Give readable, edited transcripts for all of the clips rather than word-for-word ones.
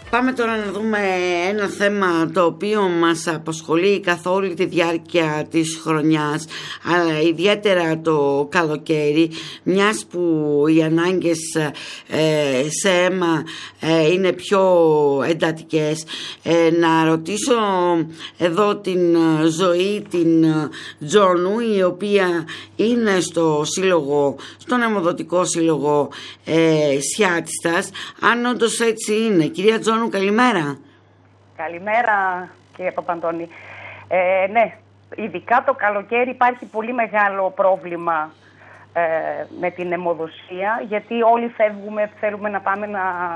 Πάμε τώρα να δούμε ένα θέμα το οποίο μας απασχολεί καθ' όλη τη διάρκεια της χρονιάς, αλλά ιδιαίτερα το καλοκαίρι, μιας που οι ανάγκες σε αίμα είναι πιο εντατικές. Να ρωτήσω εδώ την Ζωή, την Τζόνου, η οποία είναι στον αιμοδοτικό σύλλογο Σιάτιστας, αν όντως έτσι είναι. Κυρία Τζόνου, καλημέρα. Καλημέρα, κύριε Παπαντώνη. Ναι, ειδικά το καλοκαίρι υπάρχει πολύ μεγάλο πρόβλημα με την αιμοδοσία, γιατί όλοι φεύγουμε, θέλουμε να πάμε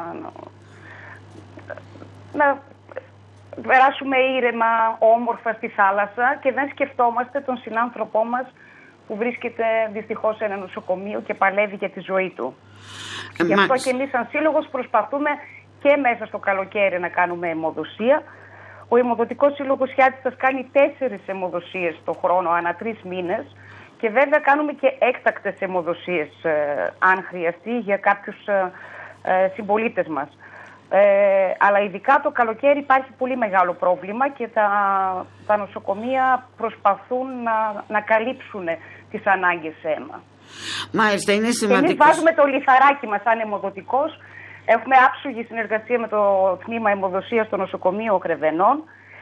να περάσουμε ήρεμα, όμορφα στη θάλασσα και δεν σκεφτόμαστε τον συνάνθρωπό μας που βρίσκεται δυστυχώς σε ένα νοσοκομείο και παλεύει για τη ζωή του. Γι' αυτό και εμείς σαν σύλλογος προσπαθούμε και μέσα στο καλοκαίρι να κάνουμε αιμοδοσία. Ο Αιμοδοτικός Σύλλογος Σιάτιστας κάνει 4 αιμοδοσίες το χρόνο, ανά 3 μήνες, και βέβαια κάνουμε και έκτακτες αιμοδοσίες αν χρειαστεί για κάποιους συμπολίτες μας. Αλλά ειδικά το καλοκαίρι υπάρχει πολύ μεγάλο πρόβλημα και τα νοσοκομεία προσπαθούν να καλύψουν τις ανάγκες αίμα. Μάλιστα, είναι σημαντικό. Εμείς βάζουμε το λιθαράκι μας σαν αιμοδοτικός. Έχουμε άψογη συνεργασία με το τμήμα αιμοδοσίας στο νοσοκομείο Κρεβενών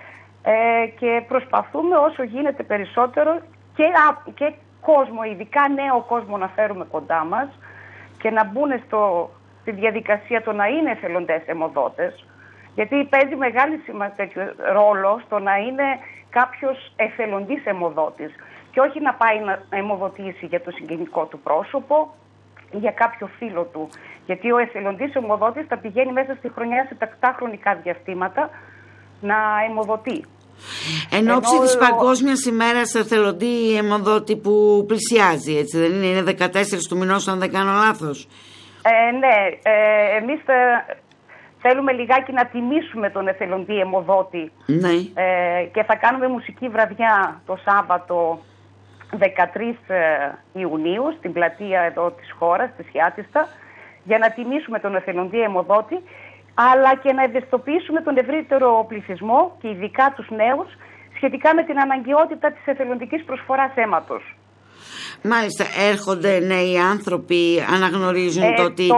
και προσπαθούμε όσο γίνεται περισσότερο και κόσμο, ειδικά νέο κόσμο, να φέρουμε κοντά μας και να μπουν στη διαδικασία το να είναι εθελοντές αιμοδότες, γιατί παίζει μεγάλη ρόλο στο να είναι κάποιος εθελοντής αιμοδότης και όχι να πάει να αιμοδοτήσει για το συγγενικό του πρόσωπο, για κάποιο φίλο του. Γιατί ο εθελοντής αιμοδότης θα πηγαίνει μέσα στη χρονιά σε τακτά χρονικά διαστήματα να αιμοδοτεί. Εν ώψη της Παγκόσμιας ημέρας εθελοντή αιμοδότη που πλησιάζει, έτσι δεν είναι? Είναι 14 του μηνός, αν δεν κάνω λάθος. Ναι, εμείς θέλουμε λιγάκι να τιμήσουμε τον εθελοντή αιμοδότη. Ναι. Και θα κάνουμε μουσική βραδιά το Σάββατο 13 Ιουνίου στην πλατεία εδώ της χώρας, στη Σιάτιστα, για να τιμήσουμε τον εθελοντή αιμοδότη, αλλά και να ευαισθητοποιήσουμε τον ευρύτερο πληθυσμό και ειδικά τους νέους σχετικά με την αναγκαιότητα της εθελοντικής προσφοράς αίματος. Μάλιστα, έρχονται νέοι άνθρωποι, αναγνωρίζουν το ότι...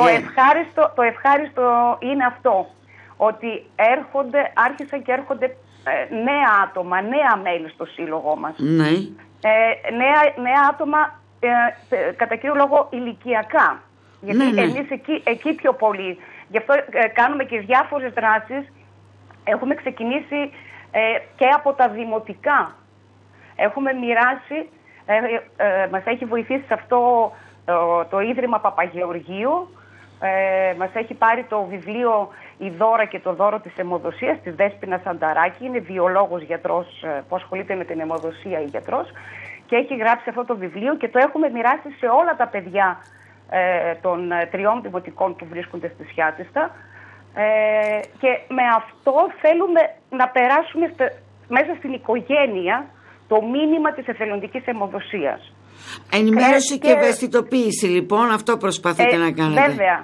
Το ευχάριστο είναι αυτό, ότι άρχισαν και έρχονται νέα άτομα, νέα μέλη στο σύλλογό μας. Ναι. Νέα άτομα, κατά κύριο λόγο ηλικιακά. Γιατί εμείς εκεί πιο πολύ. Γι' αυτό κάνουμε και διάφορες δράσεις. Έχουμε ξεκινήσει και από τα δημοτικά. Έχουμε μοιράσει, μας έχει βοηθήσει σε αυτό το Ίδρυμα Παπαγεωργίου. Μας έχει πάρει το βιβλίο «Η δώρα και το δώρο της αιμοδοσίας» της Δέσποινα Σανταράκη. Είναι βιολόγος γιατρός που ασχολείται με την αιμοδοσία, η γιατρός, και έχει γράψει αυτό το βιβλίο και το έχουμε μοιράσει σε όλα τα παιδιά των 3 δημοτικών που βρίσκονται στη Σιάτιστα, και με αυτό θέλουμε να περάσουμε μέσα στην οικογένεια το μήνυμα της εθελοντικής αιμοδοσίας. Ενημέρωση και ευαισθητοποίηση, λοιπόν, αυτό προσπαθείτε να κάνετε. Βέβαια.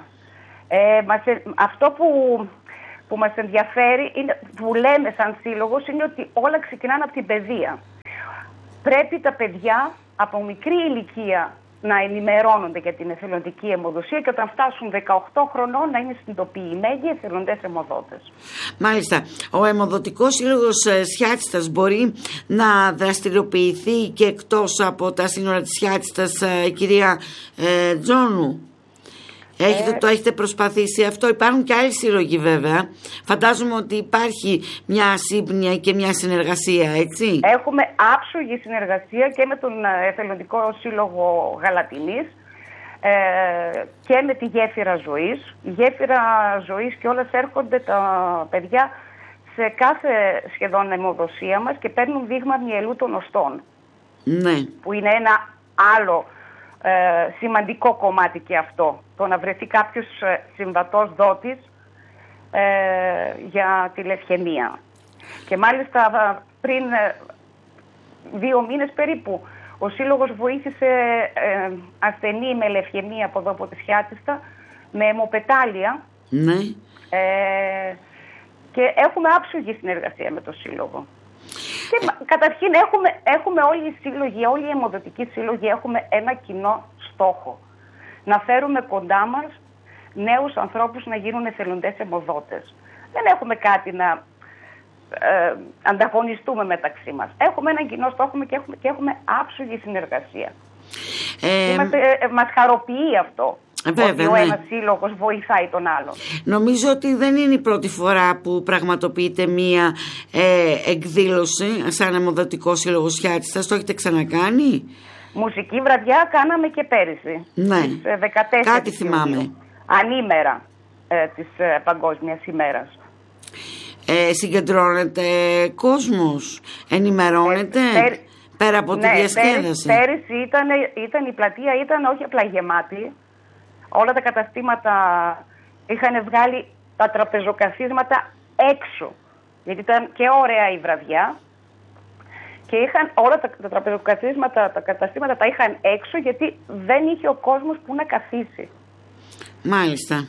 Αυτό που μας ενδιαφέρει, που λέμε σαν σύλλογος, είναι ότι όλα ξεκινάνε από την παιδεία. Πρέπει τα παιδιά από μικρή ηλικία να ενημερώνονται για την εθελοντική αιμοδοσία και όταν φτάσουν 18 χρονών να είναι συνειδητοποιημένοι εθελοντές αιμοδότες. Μάλιστα. Ο Αιμοδοτικός Σύλλογος Σιάτιστας μπορεί να δραστηριοποιηθεί και εκτός από τα σύνορα της Σιάτιστας, κυρία Τζόνου? Το έχετε προσπαθήσει αυτό? Υπάρχουν και άλλοι σύλλογοι βέβαια. Φαντάζομαι ότι υπάρχει μια σύμπνοια και μια συνεργασία, έτσι? Έχουμε άψογη συνεργασία και με τον Εθελοντικό Σύλλογο Γαλατινής και με τη Γέφυρα Ζωής. Η Γέφυρα Ζωής και όλες έρχονται τα παιδιά σε κάθε σχεδόν αιμοδοσία μας και παίρνουν δείγμα μυελού των οστών. Ναι. Που είναι ένα άλλο σημαντικό κομμάτι και αυτό. Το να βρεθεί κάποιος συμβατός δότης για τη λευχαιμία. Και μάλιστα πριν 2 μήνες περίπου ο Σύλλογος βοήθησε ασθενή με λευχαιμία από εδώ από τη Σιάτιστα με αιμοπετάλια. Ναι. Και έχουμε άψογη συνεργασία με το Σύλλογο. Και καταρχήν έχουμε όλοι οι σύλλογοι, όλοι οι αιμοδοτικοί σύλλογοι έχουμε ένα κοινό στόχο. Να φέρουμε κοντά μας νέους ανθρώπους να γίνουν εθελοντές αιμοδότες. Δεν έχουμε κάτι να ανταγωνιστούμε μεταξύ μας. Έχουμε έναν κοινό στόχο και έχουμε άψογη συνεργασία. Μας χαροποιεί αυτό. Βέβαια, ότι ο ένας σύλλογος βοηθάει τον άλλον. Νομίζω ότι δεν είναι η πρώτη φορά που πραγματοποιείται μία εκδήλωση σαν αιμοδοτικό σύλλογο Σιάτιστας. Το έχετε ξανακάνει? Μουσική βραδιά κάναμε και πέρυσι. Ναι, 14 κάτι θυμάμαι. Ανήμερα της Παγκόσμιας ημέρας. Συγκεντρώνεται κόσμος, ενημερώνεται πέρα από τη διασκέδαση? Πέρυσι ήταν η πλατεία, ήταν όχι απλά γεμάτη. Όλα τα καταστήματα είχαν βγάλει τα τραπεζοκαθίσματα έξω. Γιατί ήταν και ωραία η βραδιά. Και είχαν όλα τα τραπεζοκαθίσματα, τα καταστήματα τα είχαν έξω, γιατί δεν είχε ο κόσμος που να καθίσει. Μάλιστα.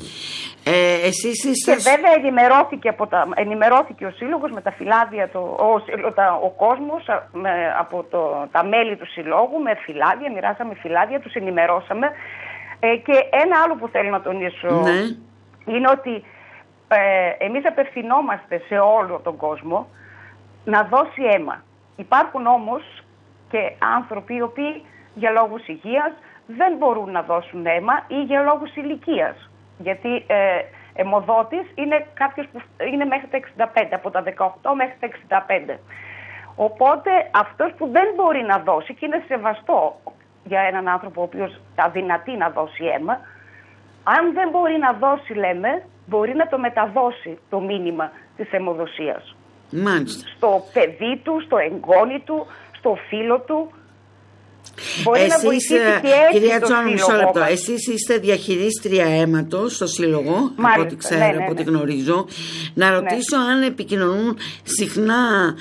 Εσείς είστε... Και βέβαια ενημερώθηκε ο Σύλλογος με τα φυλάδια, ο κόσμος από τα μέλη του Συλλόγου με φυλάδια, μοιράσαμε φυλάδια, τους ενημερώσαμε. Και ένα άλλο που θέλω να τονίσω είναι ότι εμείς απευθυνόμαστε σε όλο τον κόσμο να δώσει αίμα. Υπάρχουν όμως και άνθρωποι οι οποίοι για λόγους υγείας δεν μπορούν να δώσουν αίμα ή για λόγους ηλικίας. Γιατί αιμοδότης είναι κάποιος που είναι μέχρι τα 65, από τα 18 μέχρι τα 65. Οπότε αυτός που δεν μπορεί να δώσει, και είναι σεβαστό για έναν άνθρωπο ο οποίος αδυνατεί να δώσει αίμα, αν δεν μπορεί να δώσει, λέμε, μπορεί να το μεταδώσει το μήνυμα της αιμοδοσίας. Μάλιστα. Στο παιδί του, στο εγγόνι του, στο φίλο του. Μπορεί να βοηθήσει και έτσι. Κυρία Τσόνου, μισό λεπτό. Εσείς είστε διαχειρίστρια αίματος στο Σύλλογο, από ό,τι ξέρω, από ό,τι γνωρίζω. Να ρωτήσω αν επικοινωνούν συχνά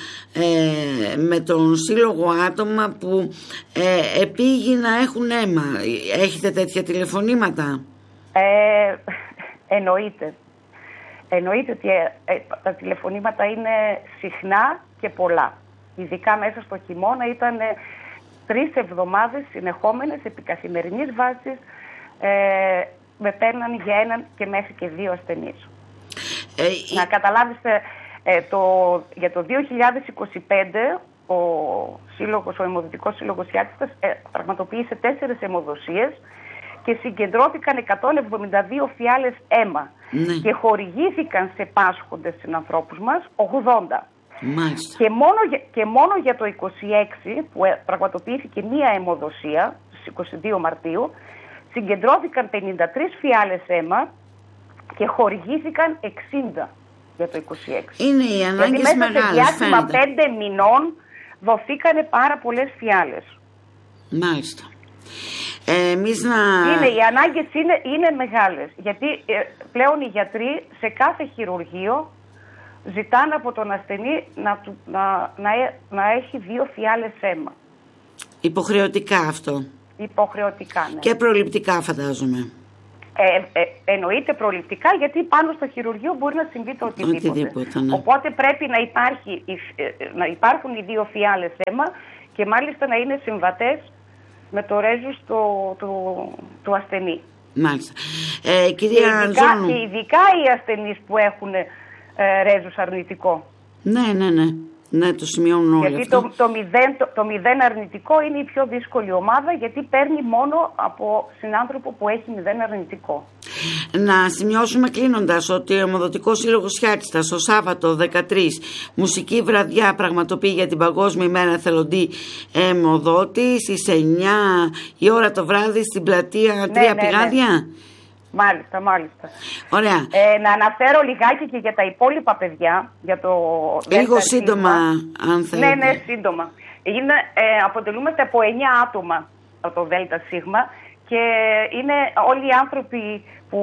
με τον Σύλλογο άτομα που επήγει να έχουν αίμα. Έχετε τέτοια τηλεφωνήματα? Εννοείται. Εννοείται ότι τα τηλεφωνήματα είναι συχνά και πολλά. Ειδικά μέσα στο χειμώνα ήταν 3 εβδομάδες συνεχόμενες επί καθημερινής βάσης, με παίρναν για έναν και μέχρι και 2 ασθενείς. Να καταλάβετε, για το 2025 ο Αιμοδοτικός Σύλλογος Σιάτιστας πραγματοποίησε 4 αιμοδοσίες και συγκεντρώθηκαν 172 φιάλες αίμα και χορηγήθηκαν σε πάσχοντες συνανθρώπους μας 80. Μάλιστα. Και μόνο για το 26 που πραγματοποιήθηκε μία αιμοδοσία, στις 22 Μαρτίου, συγκεντρώθηκαν 53 φιάλες αίμα και χορηγήθηκαν 60 για το 26. Είναι οι ανάγκες μεγάλες, μέσα σε διάστημα 5 μηνών δοθήκανε πάρα πολλές φιάλες. Μάλιστα. Οι ανάγκες είναι μεγάλες, γιατί πλέον οι γιατροί σε κάθε χειρουργείο ζητάνε από τον ασθενή να έχει 2 φιάλες αίμα. Υποχρεωτικά αυτό? Υποχρεωτικά, ναι. Και προληπτικά φαντάζομαι? Εννοείται προληπτικά, γιατί πάνω στο χειρουργείο μπορεί να συμβεί το οτιδήποτε. Ναι. Οπότε πρέπει να υπάρχουν οι 2 φιάλες αίμα και μάλιστα να είναι συμβατές με το ρέζους του ασθενή. Μάλιστα. Κυρία Ζώνου. Και ειδικά οι ασθενείς που έχουν ρέζους αρνητικό. Ναι, το σημειώνουν όλοι. Γιατί το 0 αρνητικό είναι η πιο δύσκολη ομάδα, γιατί παίρνει μόνο από συνάνθρωπο που έχει 0 αρνητικό. Να σημειώσουμε κλείνοντας ότι ο Αιμοδοτικός Σύλλογος Σιάτιστας το Σάββατο 13 μουσική βραδιά πραγματοποιεί για την Παγκόσμια ημέρα εθελοντή αιμοδότη στις 9 η ώρα το βράδυ στην πλατεία 3 Πηγάδια. Μάλιστα. Ωραία. Να αναφέρω λιγάκι και για τα υπόλοιπα παιδιά. Για το λίγο σύντομα, αν θέλετε. Ναι, σύντομα. Αποτελούμαστε από 9 άτομα από το ΔΣ και είναι όλοι οι άνθρωποι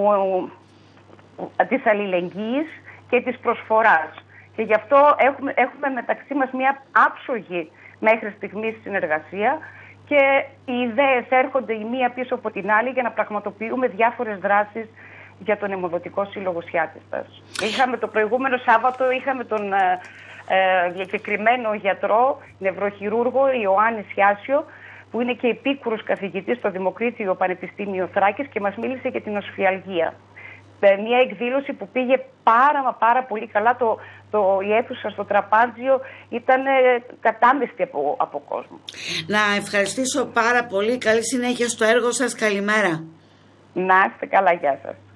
της αλληλεγγύης και της προσφοράς. Και γι' αυτό έχουμε μεταξύ μας μια άψογη μέχρι στιγμής συνεργασία και οι ιδέες έρχονται η μία πίσω από την άλλη για να πραγματοποιούμε διάφορες δράσεις για τον Αιμοδοτικό Σύλλογο Σιάτιστας. Είχαμε το προηγούμενο Σάββατο, είχαμε τον διακεκριμένο γιατρό, νευροχειρούργο Ιωάννη Σιάσιο, που είναι και επίκουρος καθηγητής στο Δημοκρίτιο Πανεπιστήμιο Θράκης και μας μίλησε για την οσφιαλγία. Μια εκδήλωση που πήγε πάρα πολύ καλά. Η αίθουσα στο Τραπάντζιο ήταν κατάμεστη από κόσμο. Να ευχαριστήσω πάρα πολύ. Καλή συνέχεια στο έργο σας. Καλημέρα. Να είστε καλά. Γεια σας.